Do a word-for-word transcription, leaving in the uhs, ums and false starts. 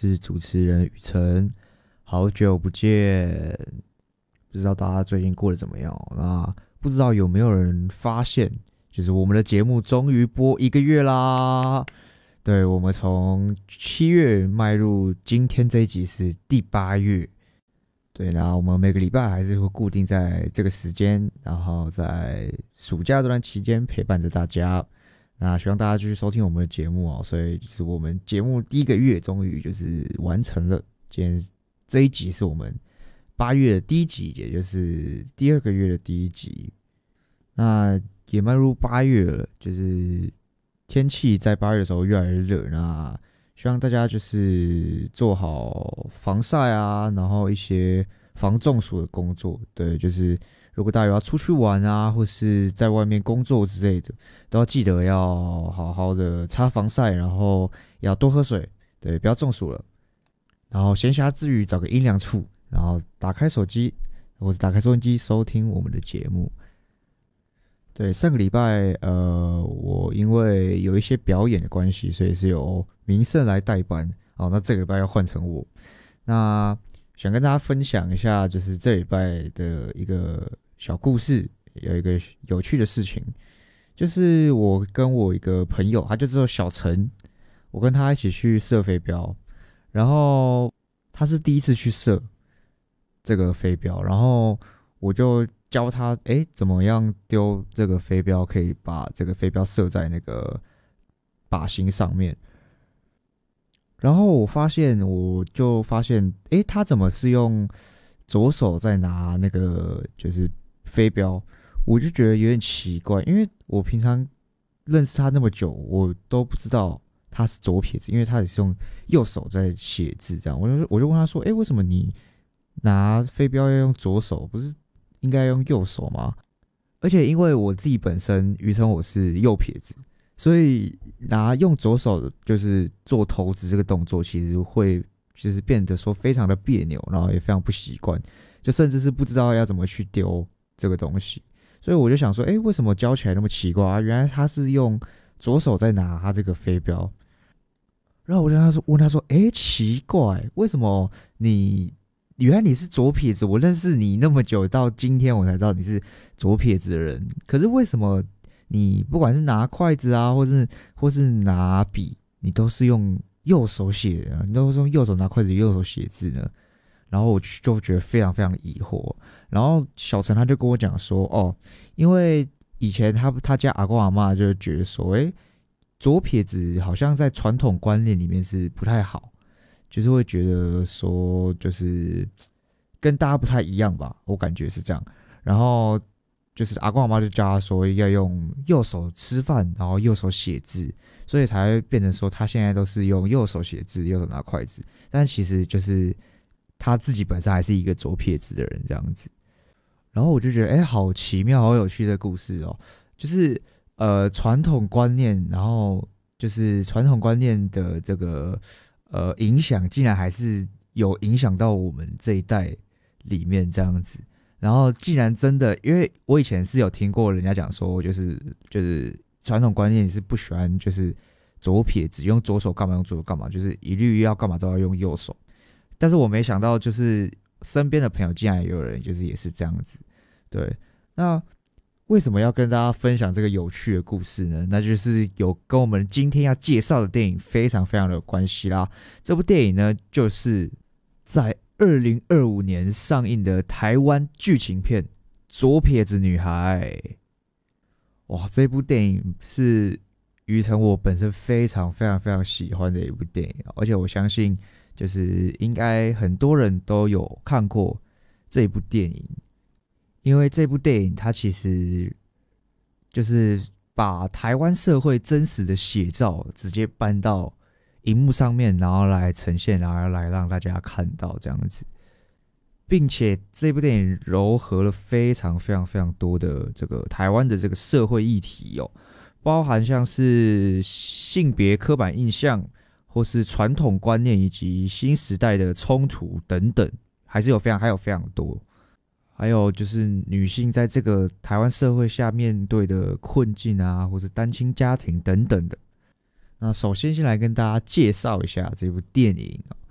是主持人雨辰，好久不见，不知道大家最近过得怎么样？那不知道有没有人发现，就是我们的节目终于播一个月啦。对，我们从七月迈入今天这一集是第八月。对，然后我们每个礼拜还是会固定在这个时间，然后在暑假这段期间陪伴着大家。那希望大家继续收听我们的节目哦。所以就是我们节目第一个月终于就是完成了。今天这一集是我们八月的第一集，也就是第二个月的第一集。那也迈入八月了，就是天气在八月的时候越来越热，那希望大家就是做好防晒啊，然后一些防中暑的工作。对，就是如果大家有要出去玩啊，或是在外面工作之类的，都要记得要好好的擦防晒，然后要多喝水，对，不要中暑了。然后闲暇之余找个阴凉处，然后打开手机或者打开收音机收听我们的节目。对，上个礼拜，呃，我因为有一些表演的关系，所以是由明胜来代班。好，那这个礼拜要换成我。那想跟大家分享一下，就是这礼拜的一个小故事，有一个有趣的事情，就是我跟我一个朋友，他就叫小陈，我跟他一起去射飞镖，然后他是第一次去射这个飞镖，然后我就教他，诶，怎么样丢这个飞镖，可以把这个飞镖射在那个靶心上面。然后我发现，我就发现，诶，他怎么是用左手在拿那个就是飞镖？我就觉得有点奇怪，因为我平常认识他那么久，我都不知道他是左撇子，因为他也是用右手在写字，这样。我就我就问他说，诶，为什么你拿飞镖要用左手，不是应该用右手吗？而且因为我自己本身余生我是右撇子，所以拿用左手就是做投掷这个动作，其实会就是变得说非常的别扭，然后也非常不习惯，就甚至是不知道要怎么去丢这个东西。所以我就想说，诶，为什么教起来那么奇怪啊？原来他是用左手在拿他这个飞镖。然后我就问他说，问他说，诶，奇怪，为什么你？原来你是左撇子，我认识你那么久，到今天我才知道你是左撇子的人。可是为什么你不管是拿筷子啊，或是或是拿笔，你都是用右手写的，你都是用右手拿筷子，右手写字呢？然后我就觉得非常非常的疑惑。然后小陈他就跟我讲说，哦，因为以前他他家阿公阿嬷就觉得说，诶，左撇子好像在传统观念里面是不太好。就是会觉得说，就是跟大家不太一样吧，我感觉是这样。然后就是阿公阿妈就教他说要用右手吃饭，然后右手写字，所以才会变成说他现在都是用右手写字，右手拿筷子。但其实就是他自己本身还是一个左撇子的人这样子。然后我就觉得，哎，好奇妙，好有趣的故事哦。就是呃传统观念，然后就是传统观念的这个。呃，影响竟然还是有影响到我们这一代里面这样子，然后竟然真的，因为我以前是有听过人家讲说，就是就是传统观念是不喜欢就是左撇子用左手干嘛用左手干嘛，就是一律要干嘛都要用右手，但是我没想到就是身边的朋友竟然也有人就是也是这样子，对，那。为什么要跟大家分享这个有趣的故事呢？那就是有跟我们今天要介绍的电影非常非常的有关系啦。这部电影呢，就是在二零二五年上映的台湾剧情片《左撇子女孩》。哇，这部电影是于承我本身非常非常非常喜欢的一部电影，而且我相信就是应该很多人都有看过这部电影。因为这部电影它其实就是把台湾社会真实的写照直接搬到荧幕上面，然后来呈现，然后来让大家看到这样子，并且这部电影糅合了非常非常非常多的这个台湾的这个社会议题哦，包含像是性别刻板印象，或是传统观念以及新时代的冲突等等，还是有非常还有非常多。还有就是女性在这个台湾社会下面对的困境啊，或是单亲家庭等等的。那首先先来跟大家介绍一下这部电影。